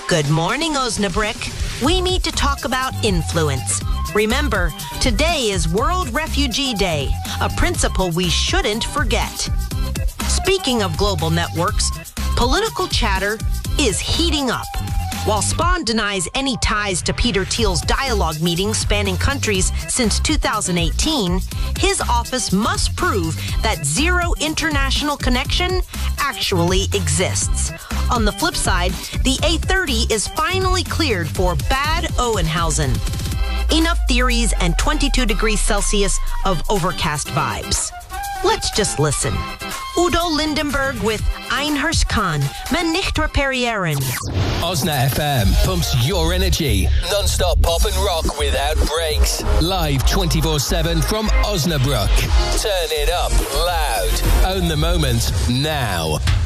Good morning, Osnabrück. We need to talk about influence. Remember, today is World Refugee Day, a principle we shouldn't forget. Speaking of global networks, political chatter is heating up. While Spahn denies any ties to Peter Thiel's dialogue meetings spanning countries since 2018, his office must prove that zero international connection actually exists. On the flip side, the A30 is finally cleared for Bad Oeynhausen. Enough theories and 22 degrees Celsius of overcast vibes. Let's just listen. Udo Lindenberg with Einhurst Kahn, Men nicht reparieren. Osna FM pumps your energy. Non-stop pop and rock without breaks. Live 24/7 from Osnabrück. Turn it up loud. Own the moment now.